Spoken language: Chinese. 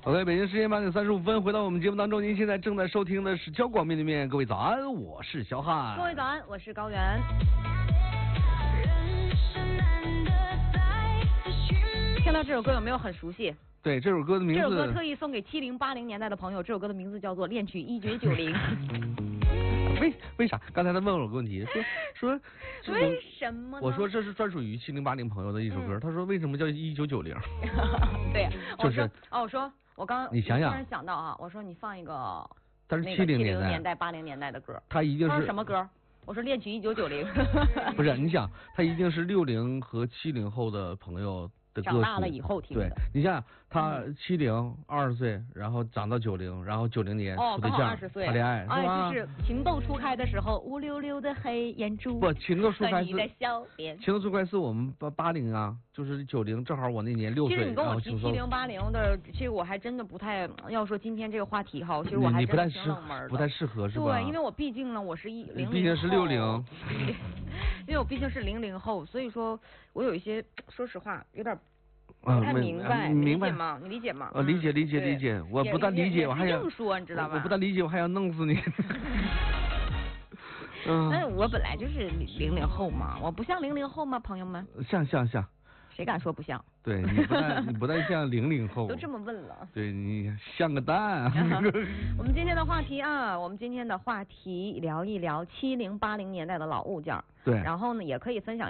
OK， 北京时间8:35，回到我们节目当中，您现在正在收听的是交广面对面，各位早安，我是小汉。 各位早安，我是高原。听到这首歌有没有很熟悉？ 对，这首歌的名字， 这首歌特意送给70、80年代的朋友，这首歌的名字叫做《恋曲1990》。 为啥？刚才他问我个问题，说为什么呢？ 我说这是专属于70、80朋友的一首歌，他说为什么叫1990？ 对， 就是我刚你想想， 突然想到啊，我说你放一个， 但是70 年代、80年代的歌， 他一定是什么歌？我说恋曲1990。 不是，你想，他一定是60和70后的朋友。 长大了以后听的。 对，你想想，他20岁，然后长到90，然后90年处对象 20岁谈恋爱，是吧？ 就是情窦初开的时候，乌溜溜的黑眼珠。 不，情窦初开是情窦初开是我们80啊，就是90，正好我那年6岁。 其实你跟我提70、80的，其实我还真的不太要说今天这个话题哈，其实我还真的挺冷门的， 不太适合是吧？ 对，因为我毕竟呢，我是10， 毕竟是60， 因为我毕竟是00后，所以说我有一些，说实话有点。不太明白，理解吗？你理解吗？ 理解。我不但理解，我还要这么说，你知道吧？ 我不但理解，我还要弄死你。 但是我本来就是00后嘛，我不像00后吗？朋友们？ 像。 谁敢说不像？ 对，你不但像00后。 都这么问了。 对，你像个蛋。 我们今天的话题聊一聊70、80年代的老物件。 对。 然后呢，也可以分享。